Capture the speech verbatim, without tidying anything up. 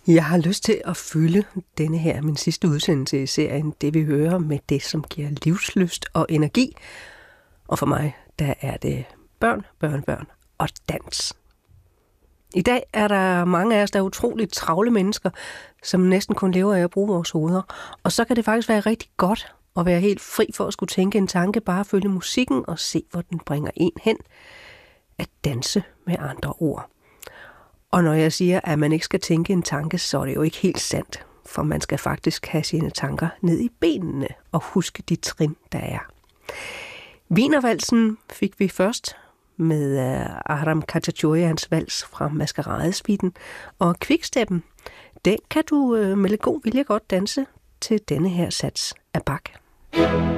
Jeg har lyst til at fylde denne her, min sidste udsendelse i serien, det vi hører med det, som giver livslyst og energi. Og for mig, der er det børn, børnebørn og dans. I dag er der mange af os, der er utroligt travle mennesker, som næsten kun lever af at bruge vores hoveder. Og så kan det faktisk være rigtig godt at være helt fri for at skulle tænke en tanke, bare følge musikken og se, hvor den bringer en hen. At danse med andre ord. Og når jeg siger, at man ikke skal tænke en tanke, så er det jo ikke helt sandt. For man skal faktisk have sine tanker ned i benene og huske de trin, der er. Wienervalsen fik vi først med Aram Khachaturians vals fra Maskeradesviten. Og Quicksteppen, den kan du med lidt god vilje godt danse til denne her sats af Bach.